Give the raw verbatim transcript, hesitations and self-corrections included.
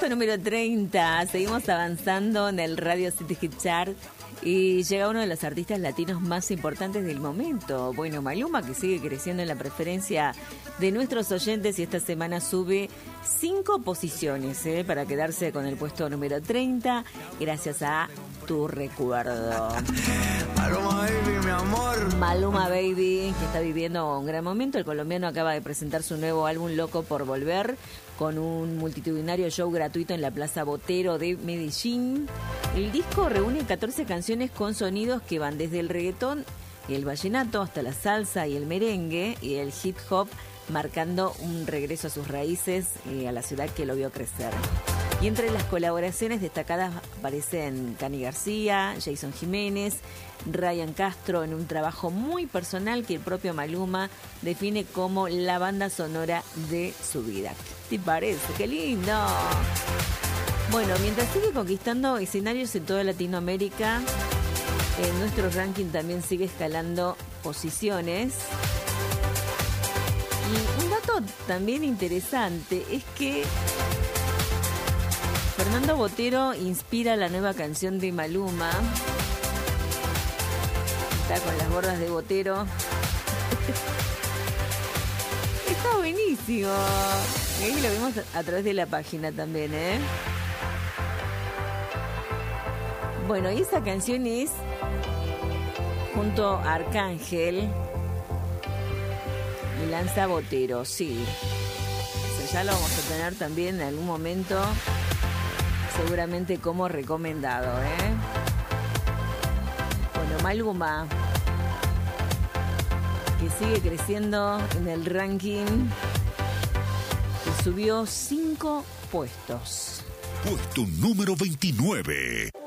Puesto número treinta, seguimos avanzando en el Radio City Hit Chart y llega uno de los artistas latinos más importantes del momento. Bueno, Maluma, que sigue creciendo en la preferencia de nuestros oyentes y esta semana sube cinco posiciones ¿eh? para quedarse con el puesto número treinta gracias a Tu Recuerdo. Maluma Baby, mi amor. Maluma Baby, que está viviendo un gran momento. El colombiano acaba de presentar su nuevo álbum Loco por Volver con un multitudinario show gratuito en la Plaza Botero de Medellín. El disco reúne catorce canciones con sonidos que van desde el reggaetón y el vallenato hasta la salsa y el merengue y el hip hop, marcando un regreso a sus raíces y a la ciudad que lo vio crecer. Y entre las colaboraciones destacadas aparecen Cani García, Jason Jiménez, Ryan Castro, en un trabajo muy personal que el propio Maluma define como la banda sonora de su vida. ¿Qué te parece? ¡Qué lindo! Bueno, mientras sigue conquistando escenarios en toda Latinoamérica, en nuestro ranking también sigue escalando posiciones. Y un dato también interesante es que Fernando Botero inspira la nueva canción de Maluma. Está con las gordas de Botero. Está buenísimo. Ahí lo vemos a través de la página también, ¿eh? Bueno, y esa canción es junto a Arcángel y lanza Botero, sí. O sea, ya lo vamos a tener también en algún momento, seguramente como recomendado, ¿eh? Bueno, Maluma, que sigue creciendo en el ranking, que subió cinco puestos. Puesto número veintinueve.